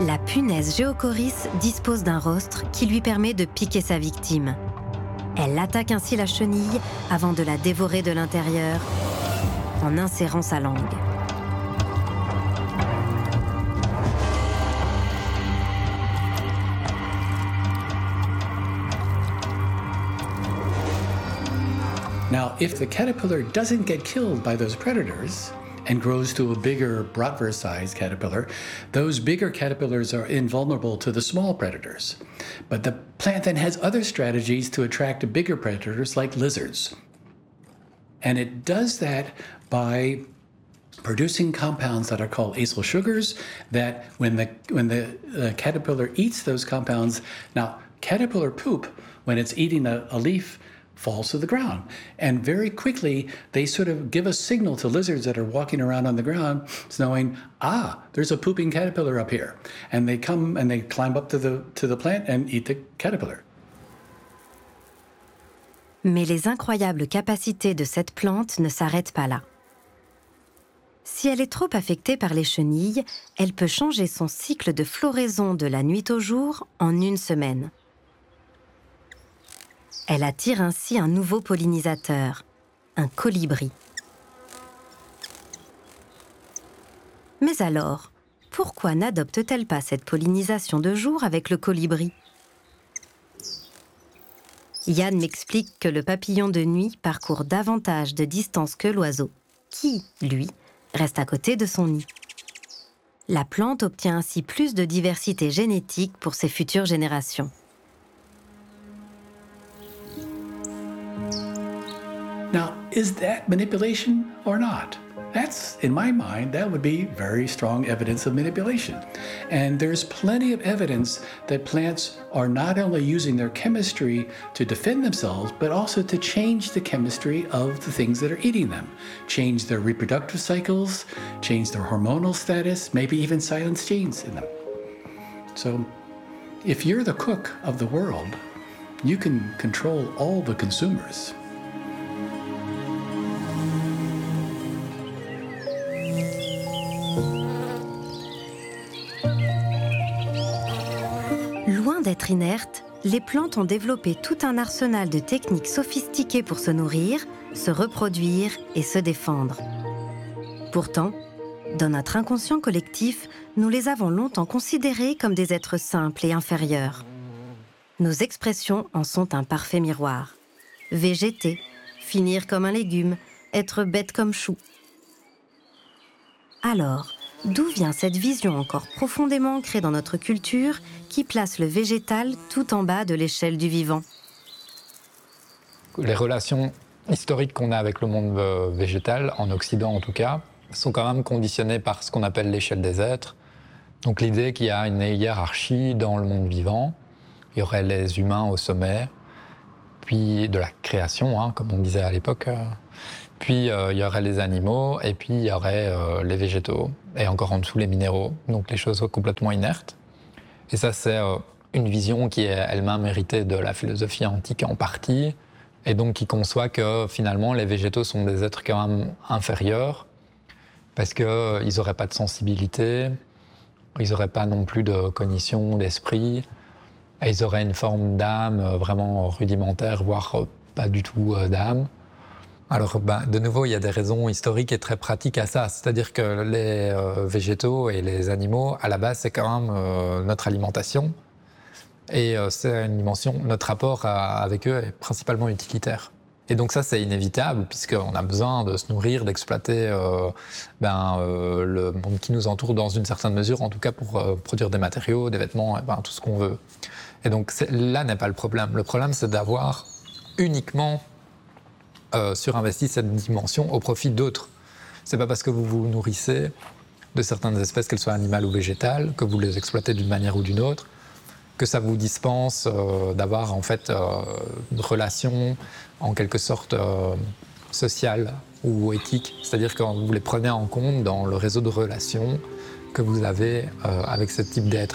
La punaise Geocoris dispose d'un rostre qui lui permet de piquer sa victime. Elle attaque ainsi la chenille avant de la dévorer de l'intérieur en insérant sa langue. Now, if the caterpillar doesn't get killed by those predators and grows to a bigger Bratwurst-sized caterpillar, those bigger caterpillars are invulnerable to the small predators. But the plant then has other strategies to attract bigger predators like lizards. And it does that by producing compounds that are called acyl sugars that when the caterpillar eats those compounds, now caterpillar poop, when it's eating a leaf, falls to the ground. And very quickly, they sort of give a signal to lizards that are walking around on the ground, knowing, there's a pooping caterpillar up here. And they come and they climb up to the plant and eat the caterpillar. Mais les incroyables capacités de cette plante ne s'arrêtent pas là. Si elle est trop affectée par les chenilles, elle peut changer son cycle de floraison de la nuit au jour en 1 semaine. Elle attire ainsi un nouveau pollinisateur, un colibri. Mais alors, pourquoi n'adopte-t-elle pas cette pollinisation de jour avec le colibri ? Yann m'explique que le papillon de nuit parcourt davantage de distance que l'oiseau, qui, lui, reste à côté de son nid. La plante obtient ainsi plus de diversité génétique pour ses futures générations. Now, is that manipulation or not? That's, in my mind, that would be very strong evidence of manipulation. And there's plenty of evidence that plants are not only using their chemistry to defend themselves, but also to change the chemistry of the things that are eating them. Change their reproductive cycles, change their hormonal status, maybe even silence genes in them. So, if you're the cook of the world, you can control all the consumers. Loin d'être inertes, les plantes ont développé tout un arsenal de techniques sophistiquées pour se nourrir, se reproduire et se défendre. Pourtant, dans notre inconscient collectif, nous les avons longtemps considérées comme des êtres simples et inférieurs. Nos expressions en sont un parfait miroir. Végéter, finir comme un légume, être bête comme chou. Alors, d'où vient cette vision encore profondément ancrée dans notre culture qui place le végétal tout en bas de l'échelle du vivant ? Les relations historiques qu'on a avec le monde végétal, en Occident en tout cas, sont quand même conditionnées par ce qu'on appelle l'échelle des êtres. Donc l'idée qu'il y a une hiérarchie dans le monde vivant, il y aurait les humains au sommet, puis de la création, comme on disait à l'époque, puis il y aurait les animaux, et puis il y aurait les végétaux, et encore en dessous les minéraux, donc les choses complètement inertes. Et ça, c'est une vision qui est elle-même héritée de la philosophie antique en partie, et donc qui conçoit que finalement les végétaux sont des êtres quand même inférieurs, parce qu'ils n'auraient pas de sensibilité, ils n'auraient pas non plus de cognition, d'esprit, et ils auraient une forme d'âme vraiment rudimentaire, voire pas du tout d'âme. Alors, de nouveau, il y a des raisons historiques et très pratiques à ça. C'est-à-dire que les végétaux et les animaux, à la base, c'est quand même notre alimentation. Et c'est une dimension, notre rapport avec eux est principalement utilitaire. Et donc ça, c'est inévitable, puisqu'on a besoin de se nourrir, d'exploiter le monde qui nous entoure dans une certaine mesure, en tout cas pour produire des matériaux, des vêtements, tout ce qu'on veut. Et donc là n'est pas le problème. Le problème, c'est d'avoir uniquement surinvesti cette dimension au profit d'autres. C'est pas parce que vous vous nourrissez de certaines espèces, qu'elles soient animales ou végétales, que vous les exploitez d'une manière ou d'une autre, que ça vous dispense d'avoir en fait une relation en quelque sorte sociale ou éthique. C'est-à-dire que vous les prenez en compte dans le réseau de relations que vous avez avec ce type d'être.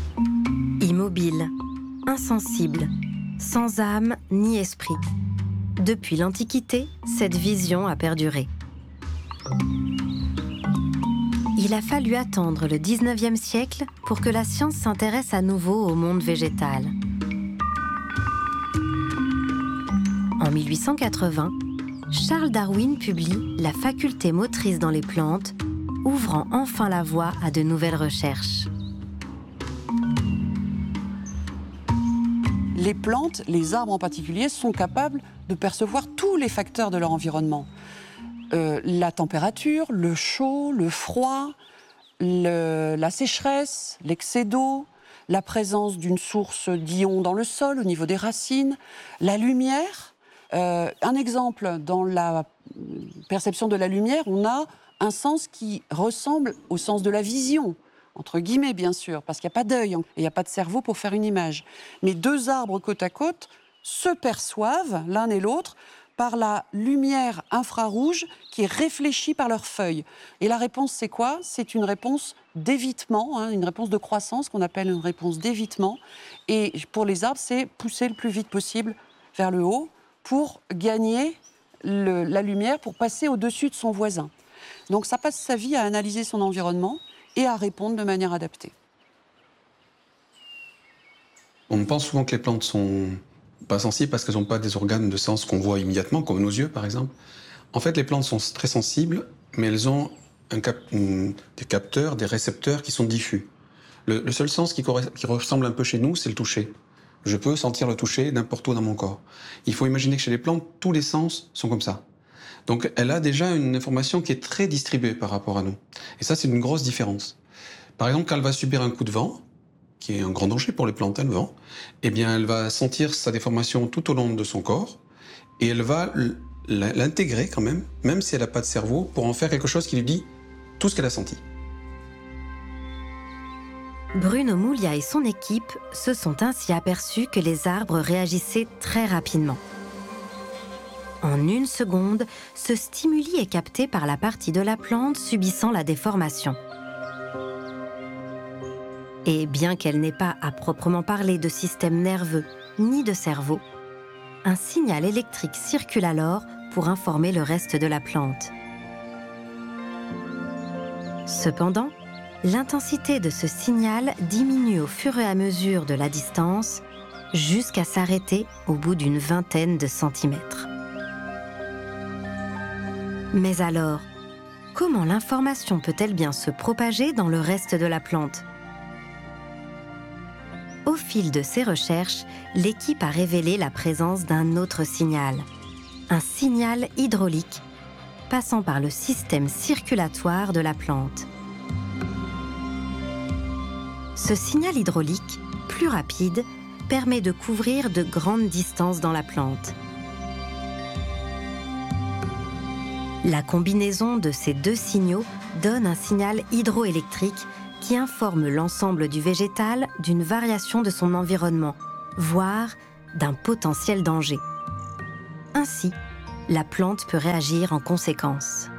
Immobile, insensible, sans âme ni esprit. Depuis l'Antiquité, cette vision a perduré. Il a fallu attendre le 19e siècle pour que la science s'intéresse à nouveau au monde végétal. En 1880, Charles Darwin publie La faculté motrice dans les plantes, ouvrant enfin la voie à de nouvelles recherches. Les plantes, les arbres en particulier, sont capables de percevoir tous les facteurs de leur environnement. La température, le chaud, le froid, la sécheresse, l'excès d'eau, la présence d'une source d'ions dans le sol au niveau des racines, la lumière. Un exemple, dans la perception de la lumière, on a un sens qui ressemble au sens de la vision, entre guillemets bien sûr, parce qu'il n'y a pas d'œil et il n'y a pas de cerveau pour faire une image. Mais deux arbres côte à côte se perçoivent, l'un et l'autre, par la lumière infrarouge qui est réfléchie par leurs feuilles. Et la réponse, c'est quoi ? C'est une réponse d'évitement, une réponse de croissance qu'on appelle une réponse d'évitement. Et pour les arbres, c'est pousser le plus vite possible vers le haut pour gagner la lumière, pour passer au-dessus de son voisin. Donc ça passe sa vie à analyser son environnement et à répondre de manière adaptée. On pense souvent que les plantes sont pas sensibles parce qu'elles n'ont pas des organes de sens qu'on voit immédiatement, comme nos yeux par exemple. En fait, les plantes sont très sensibles, mais elles ont des capteurs, des récepteurs qui sont diffus. Le seul sens qui ressemble un peu chez nous, c'est le toucher. Je peux sentir le toucher n'importe où dans mon corps. Il faut imaginer que chez les plantes, tous les sens sont comme ça. Donc elle a déjà une information qui est très distribuée par rapport à nous. Et ça, c'est une grosse différence. Par exemple, quand elle va subir un coup de vent, qui est un grand danger pour les plantes, le vent, eh bien, elle va sentir sa déformation tout au long de son corps et elle va l'intégrer quand même si elle n'a pas de cerveau, pour en faire quelque chose qui lui dit tout ce qu'elle a senti. Bruno Moulia et son équipe se sont ainsi aperçus que les arbres réagissaient très rapidement. En une seconde, ce stimuli est capté par la partie de la plante subissant la déformation. Et bien qu'elle n'ait pas à proprement parler de système nerveux ni de cerveau, un signal électrique circule alors pour informer le reste de la plante. Cependant, l'intensité de ce signal diminue au fur et à mesure de la distance, jusqu'à s'arrêter au bout d'une vingtaine de centimètres. Mais alors, comment l'information peut-elle bien se propager dans le reste de la plante ? Au fil de ses recherches, l'équipe a révélé la présence d'un autre signal, un signal hydraulique, passant par le système circulatoire de la plante. Ce signal hydraulique, plus rapide, permet de couvrir de grandes distances dans la plante. La combinaison de ces deux signaux donne un signal hydroélectrique qui informe l'ensemble du végétal d'une variation de son environnement, voire d'un potentiel danger. Ainsi, la plante peut réagir en conséquence.